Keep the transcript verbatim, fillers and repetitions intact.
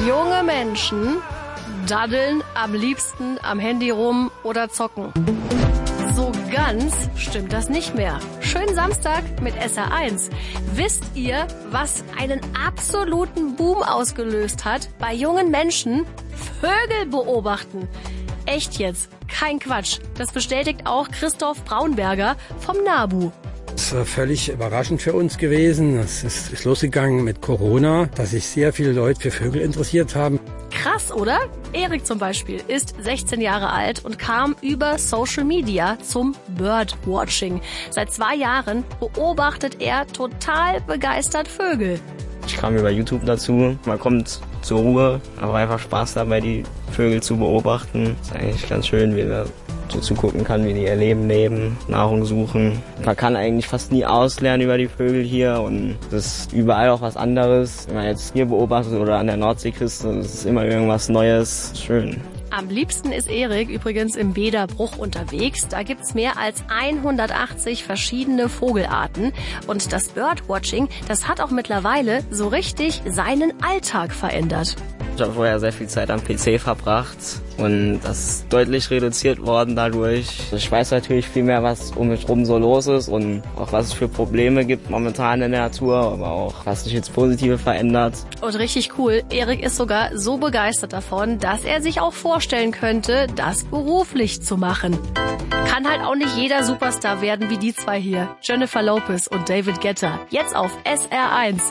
Junge Menschen daddeln am liebsten am Handy rum oder zocken. So ganz stimmt das nicht mehr. Schönen Samstag mit S R eins. Wisst ihr, was einen absoluten Boom ausgelöst hat bei jungen Menschen? Vögel beobachten. Echt jetzt, kein Quatsch. Das bestätigt auch Christoph Braunberger vom NABU. Das war völlig überraschend für uns gewesen. Es ist, ist losgegangen mit Corona, dass sich sehr viele Leute für Vögel interessiert haben. Krass, oder? Erik zum Beispiel ist sechzehn Jahre alt und kam über Social Media zum Birdwatching. Seit zwei Jahren beobachtet er total begeistert Vögel. Ich kam über YouTube dazu. Man kommt zur Ruhe, aber einfach Spaß dabei, die Vögel zu beobachten. Ist eigentlich ganz schön, wie man so zugucken kann, wie die ihr Leben leben, Nahrung suchen. Man kann eigentlich fast nie auslernen über die Vögel hier und das ist überall auch was anderes. Wenn man jetzt hier beobachtet oder an der Nordseeküste, das ist immer irgendwas Neues. Schön. Am liebsten ist Erik übrigens im Bäderbruch unterwegs. Da gibt's mehr als hundertachtzig verschiedene Vogelarten. Und das Birdwatching, das hat auch mittlerweile so richtig seinen Alltag verändert. Ich habe vorher sehr viel Zeit am P C verbracht und das ist deutlich reduziert worden dadurch. Ich weiß natürlich viel mehr, was um mich rum so los ist und auch was es für Probleme gibt momentan in der Natur, aber auch was sich jetzt Positive verändert. Und richtig cool, Erik ist sogar so begeistert davon, dass er sich auch vorstellen könnte, das beruflich zu machen. Kann halt auch nicht jeder Superstar werden wie die zwei hier, Jennifer Lopez und David Guetta. Jetzt auf S R eins.